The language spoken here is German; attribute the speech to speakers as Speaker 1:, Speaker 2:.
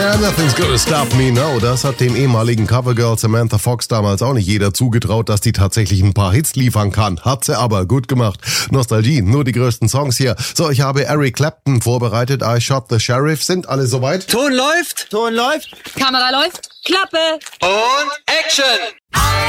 Speaker 1: Yeah, nothing's gonna stop me now. Das hat dem ehemaligen Covergirl Samantha Fox damals auch nicht jeder zugetraut, dass die tatsächlich ein paar Hits liefern kann. Hat sie aber gut gemacht. Nostalgie, nur die größten Songs hier. So, ich habe Eric Clapton vorbereitet. I Shot the Sheriff. Sind alle soweit?
Speaker 2: Ton läuft.
Speaker 3: Ton läuft.
Speaker 4: Kamera läuft. Klappe.
Speaker 2: Und Action.